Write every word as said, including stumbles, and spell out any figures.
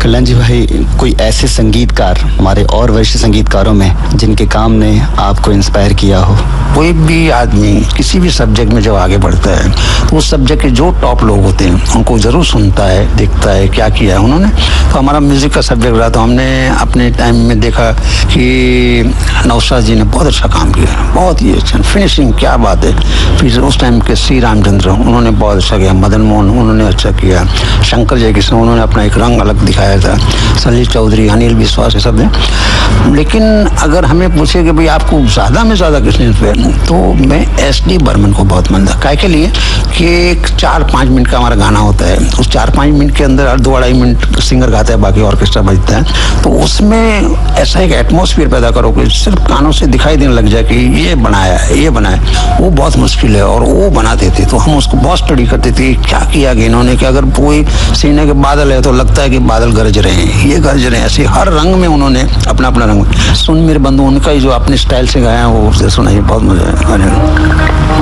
कल्याण जी भाई, कोई ऐसे संगीतकार हमारे और वरिष्ठ संगीतकारों में जिनके काम ने आपको इंस्पायर किया हो? कोई भी आदमी किसी भी सब्जेक्ट में जब आगे बढ़ता है तो उस सब्जेक्ट के जो टॉप लोग होते हैं उनको जरूर सुनता है, देखता है क्या किया है उन्होंने। तो हमारा म्यूजिक का सब्जेक्ट रहा तो हमने अपने टाइम में देखा कि नौशाद जी ने बहुत अच्छा काम किया, बहुत ही अच्छा फिनिशिंग, क्या बात है। फिर उस टाइम के सी रामचंद्र उन्होंने बहुत अच्छा किया, मदन मोहन उन्होंने अच्छा किया, शंकर जयकिशन उन्होंने अपना एक रंग अलग दिखाया था, सलील चौधरी, अनिल विश्वास, ये सब है। लेकिन अगर हमें पूछे कि भाई आपको ज़्यादा में ज़्यादा किसने इंस्पायर, तो मैं एस डी बर्मन को बहुत मानता। काय के लिए कि एक चार पाँच मिनट का हमारा गाना होता है, उस चार पाँच मिनट के अंदर दो अढ़ाई मिनट सिंगर गाता है, बाकी ऑर्केस्ट्रा बजता है। तो उसमें ऐसा एक एटमॉस्फेयर पैदा करो कि सिर्फ कानों से दिखाई देने लग जाए कि ये बनाया है, ये बनाया, वो बहुत मुश्किल है। और वो बनाते थे तो हम उसको बहुत स्टडी करते थे, क्या किया गया इन्होंने, कि अगर कोई सीने के बादल है तो लगता है कि बादल गरज रहे हैं, ये गरज रहे हैं, ऐसे हर रंग में उन्होंने अपना अपना रंग। सुन मेरे बंधु उनका ही जो अपने स्टाइल से गाया वो सुनाइए, बहुत मजा आया।